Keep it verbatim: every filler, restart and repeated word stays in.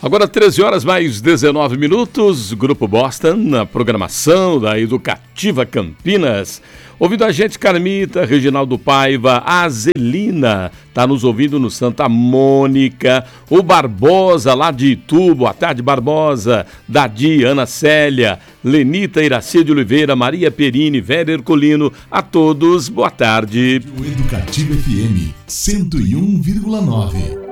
Agora treze horas mais dezenove minutos, Grupo Boston, na programação da Educativa Campinas. Ouvindo a gente, Carmita, Reginaldo Paiva, a Zelina, tá nos ouvindo no Santa Mônica, o Barbosa, lá de Itu, boa tarde, Barbosa, Dadi, Ana Célia, Lenita Iraci de Oliveira, Maria Perini, Vera Herculino, a todos, boa tarde. Educativa F M cento e um vírgula nove.